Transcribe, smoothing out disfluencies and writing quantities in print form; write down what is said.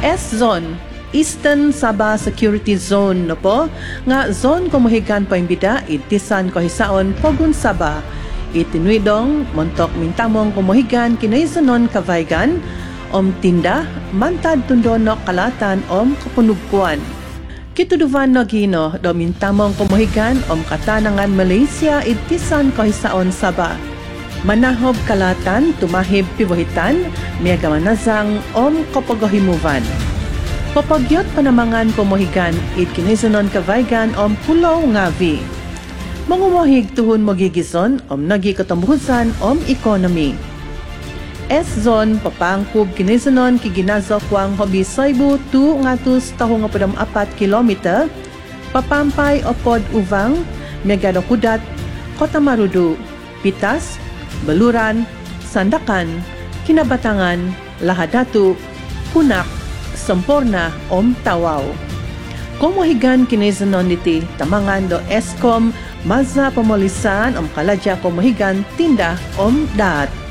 S-Zone, Eastern Sabah Security Zone no po, nga zone kumuhigan pa imbida itisan ko hisaon Pogun Sabah, itinuidong montok mintamong kumuhigan kinaisanon kavaygan, tinda, mantad tundonok kalatan kapunugkuan. Kituduvan no gino, mintamong kumuhigan katanangan Malaysia itisan ko hisaon Sabah. Manahob kalatan, tumahib piwahitan, mega manazang kapagahimuvan. Papagyot panamangan kumuhigan, kinaisanon kavaygan Pulo Ngavi. Mangumuhig tuhon magigison, nagi katambuhusan economy. S-Zone, papangkub kinaisanon kiginazok wang hobi Soibu 2 ngatus tahong 4 kilometer, papampay opod uvang, megado kudat, Kota Marudu, Pitas, Baluran, Sandakan, Kinabatangan, Lahadatu, Punak, Samporna, Tawaw. Kumuhigan kinaisanon niti tamangan do Eskom, Maza Pamolisan, Kaladya kumuhigan, Tinda, Daat.